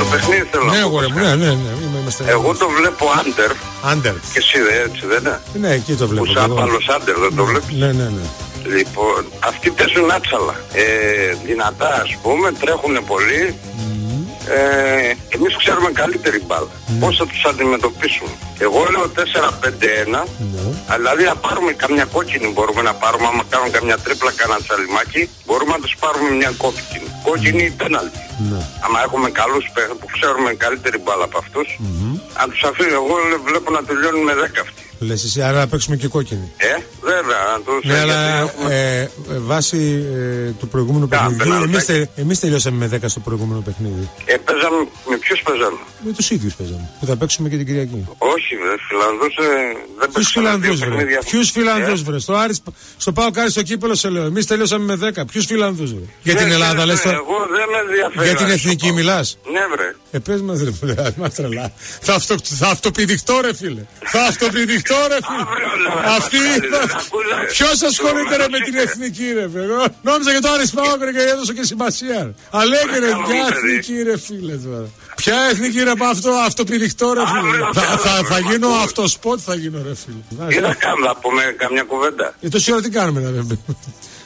παιχνίδι θέλω. Ναι, αγόρι μου, ναι. Εγώ το βλέπω άντερ. Άντερ. Και εσύ έτσι δεν είναι? Ναι, εκεί το βλέπω. Ουσάπαλος άντερ, δεν το βλέπεις? Ναι. Λοιπόν, αυτοί παίζουν άτσαλα. Δυνατά, ας πούμε, τρέχουν πολύ. Εμείς ξέρουμε καλύτερη μπάλα. Πώς θα τους αντιμετωπίσουμε? Εγώ λέω 4-5-1. Δηλαδή να πάρουμε καμιά κόκκινη μπορούμε να πάρουμε. Άμα κάνουν καμιά τρίπλα, κανένα τσαλιμάκι, μπορούμε να τους πάρουμε μια κόκκινη. Κόκκινη ή πέναλτι. Άμα έχουμε καλούς παίχτες που ξέρουμε καλύτερη μπάλα από αυτούς, αν τους αφήνω, εγώ βλέπω να τελειώνουν με 10 αυτοί. Λες εσύ, άρα να παίξουμε και κόκκινη. Βέβαια. Ναι, αλλά βάσει του προηγούμενου παιχνιδιού, εμείς τελειώσαμε με 10 στο προηγούμενο παιχνίδι. Παίζαμε, με ποιους παίζαμε? Με τους ίδιους παίζαμε, που θα παίξουμε και την Κυριακή. Όχι Φιλανδούς δεν παίζαμε. Ποιους Φιλανδούς βρε? Στο ΠΑΟΚ Άρης στο κύπελο σε λέω, εμείς τελειώσαμε με 10. Ποιους Φιλανδούς βρε? Για την Ελλάδα λες τώρα? Εγώ δεν με ενδιαφέρει. Για την εθνική μιλάς? Ναι βρε. Πες μας ρε φίλε, μας τρελά. Θα αυτοπηδηχτώ ρε φίλε. Θα αυτοπηδηχτώ ρε φίλε. Αυτή. Ποιος ασχολείται ρε με την εθνική ρε φίλε? Νόμιζα για το Άρης ΠΑΟΚ ρε και έδωσα και σημασία. Αλέγε ρε, ποια εθνική ρε φίλε τώρα? Ποια εθνική ρε, αυτοπηδηχτώ ρε φίλε? Θα γίνω αυτοσπότ, θα γίνω ρε φίλε. Τι να κάνουμε, θα πούμε καμιά κουβέντα? Τόση ώρα τι κάνουμε να